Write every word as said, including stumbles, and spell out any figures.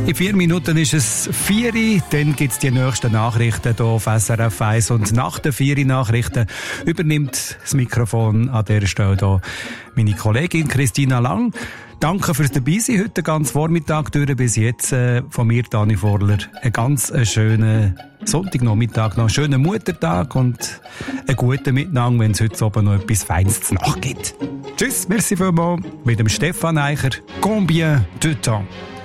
In vier Minuten ist es vier Uhr, dann gibt es die nächsten Nachrichten hier auf S R F eins. Und nach den vier Uhr Nachrichten übernimmt das Mikrofon an dieser Stelle hier meine Kollegin Christina Lang. Danke fürs Dabeisein, heute den ganzen Vormittag durch bis jetzt. Äh, von mir, Dani Vorler, einen ganz äh, schönen Sonntagnachmittag, noch einen schönen Muttertag und einen guten Mitnang, wenn es heute oben noch etwas Feines zu Nacht gibt. Tschüss, merci vielmals, mit dem Stefan Eicher. Combien de temps?